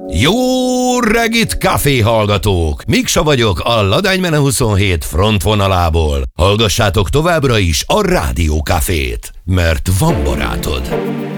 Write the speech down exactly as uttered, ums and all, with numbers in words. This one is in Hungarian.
Jó reggit, kávé hallgatók! Miksa vagyok a Ladánymene huszonhét frontvonalából. Hallgassátok továbbra is a Rádió Cafét, mert van barátod.